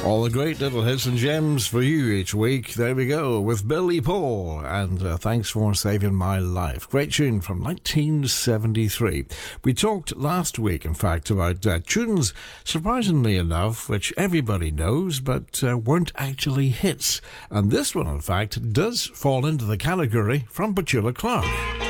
All the great little hits and gems for you each week. There we go with Billy Paul and Thanks for Saving My Life. Great tune from 1973. We talked last week, in fact, about tunes, surprisingly enough, which everybody knows but weren't actually hits. And this one, in fact, does fall into the category from Petula Clark.